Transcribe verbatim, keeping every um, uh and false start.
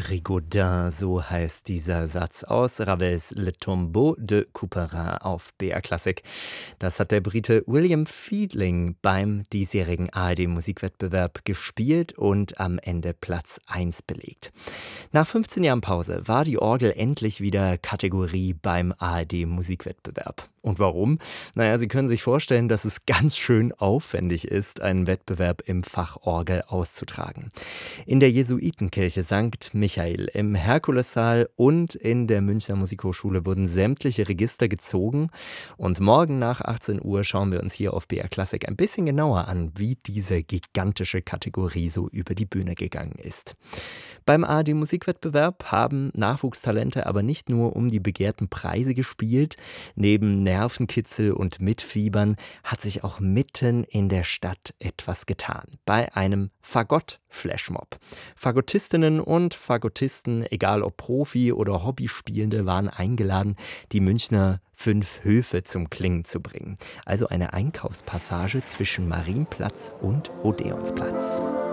Rigaudin, so heißt dieser Satz aus Ravels Le Tombeau de Couperin auf B R Klassik. Das hat der Brite William Fiedling beim diesjährigen A R D-Musikwettbewerb gespielt und am Ende Platz eins belegt. Nach fünfzehn Jahren Pause war die Orgel endlich wieder Kategorie beim A R D-Musikwettbewerb. Und warum? Naja, Sie können sich vorstellen, dass es ganz schön aufwendig ist, einen Wettbewerb im Fach Orgel auszutragen. In der Jesuitenkirche Sankt Michael, im Herkulessaal und in der Münchner Musikhochschule wurden sämtliche Register gezogen. Und morgen nach achtzehn Uhr schauen wir uns hier auf B R Klassik ein bisschen genauer an, wie diese gigantische Kategorie so über die Bühne gegangen ist. Beim A R D-Musikwettbewerb haben Nachwuchstalente aber nicht nur um die begehrten Preise gespielt. Neben Nervenkitzel und Mitfiebern hat sich auch mitten in der Stadt etwas getan. Bei einem Fagott-Flashmob. Fagottistinnen und Fagottisten, egal ob Profi- oder Hobbyspielende, waren eingeladen, die Münchner fünf Höfe zum Klingen zu bringen. Also eine Einkaufspassage zwischen Marienplatz und Odeonsplatz.